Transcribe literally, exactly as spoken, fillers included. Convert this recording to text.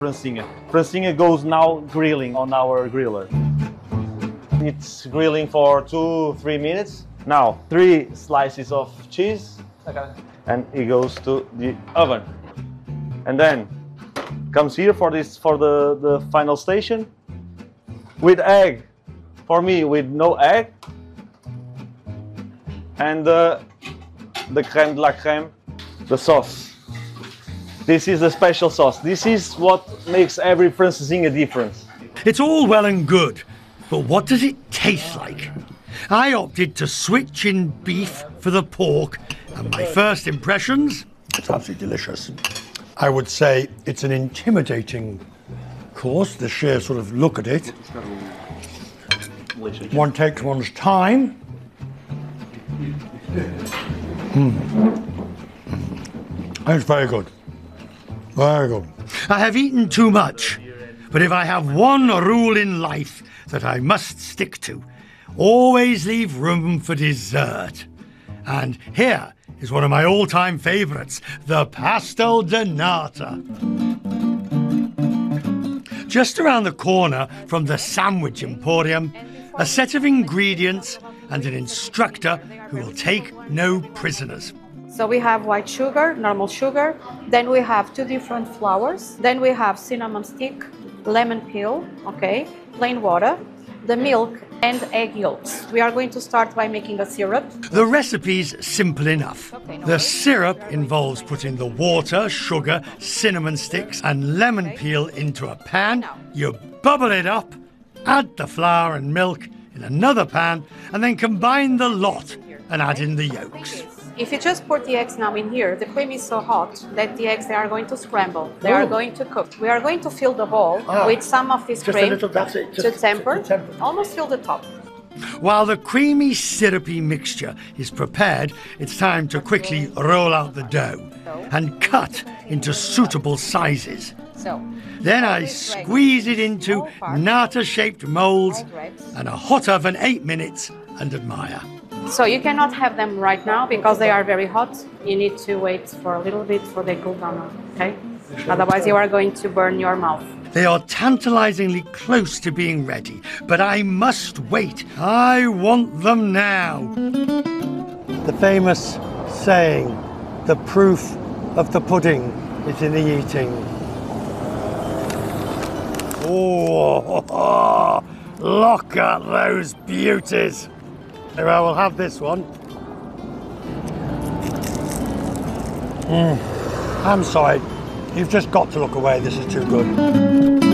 Francesinha. Francesinha goes now grilling on our griller. It's grilling for two, three minutes. Now, three slices of cheese, and it goes to the oven. And then comes here for this for the, the final station with egg. For me, with no egg. And uh, the crème de la crème, the sauce. This is the special sauce. This is what makes every francesinha different. It's all well and good, but what does it taste like? I opted to switch in beef for the pork, and my first impressions? It's absolutely delicious. I would say it's an intimidating course, the sheer sort of look at it. One takes one's time. Mm. It's very good. Very good. I have eaten too much, but if I have one rule in life that I must stick to, always leave room for dessert. And here is one of my all-time favourites, the pastel de nata. Just around the corner from the Sandwich Emporium, a set of ingredients and an instructor who will take no prisoners. So we have white sugar, normal sugar, then we have two different flours, then we have cinnamon stick, lemon peel, okay, plain water, the milk and egg yolks. We are going to start by making a syrup. The recipe's simple enough. The syrup involves putting the water, sugar, cinnamon sticks and lemon peel into a pan. You bubble it up, add the flour and milk in another pan, and then combine the lot and add in the yolks. If you just put the eggs now in here, the cream is so hot that the eggs they are going to scramble. They are going to cook. We are going to fill the bowl ah, with some of this just cream a little, that's it. Just, to temper, to temper, almost fill the top. While the creamy, syrupy mixture is prepared, it's time to quickly roll out the dough and cut into suitable sizes. So, then I squeeze it into nata-shaped molds and a hot oven eight minutes and admire. So you cannot have them right now because they are very hot. You need to wait for a little bit for they cool down, okay? Otherwise you are going to burn your mouth. They are tantalizingly close to being ready, but I must wait. I want them now. The famous saying, the proof of the pudding is in the eating. Oh, look at those beauties. Here, I will have this one. Mm. I'm sorry, you've just got to look away, this is too good.